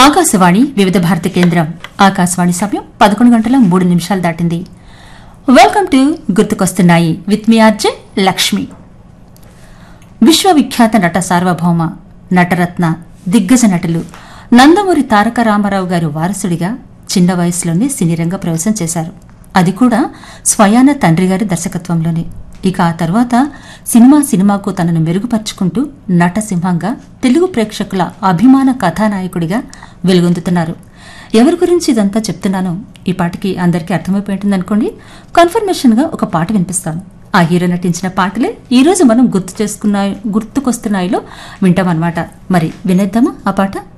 ఆకాశవాణి వివిధ భారతి కేంద్రం. ఆకాశవాణి సమయం 11:03 దాటింది. వెల్కమ్ టు గుర్తుకొస్తున్నాయి విత్ మీ ఆర్జే లక్ష్మి. విశ్వవిఖ్యాత నట సార్వభౌమ నటరత్న దిగ్గజ నటులు నందమూరి తారక రామారావు గారు వారసుడిగా చిన్న వయసులోనే సినీరంగ ప్రవేశం చేశారు. అది కూడా స్వయాన తండ్రి గారి దర్శకత్వంలోనే. ఇక ఆ తర్వాత సినిమాకు తనను మెరుగుపరుచుకుంటూ నటసింహంగా తెలుగు ప్రేక్షకుల అభిమాన కథానాయకుడిగా వెలుగొందుతున్నారు. ఎవరి గురించి ఇదంతా చెప్తున్నానో ఈ పాటకి అందరికీ అర్థమైపోయింటుందనుకోండి. కన్ఫర్మేషన్గా ఒక పాట వినిపిస్తాను. ఆ హీరో నటించిన పాటలే ఈరోజు మనం గుర్తుకొస్తున్నాయిలో వింటామన్నమాట. మరి వినేద్దామా ఆ పాట?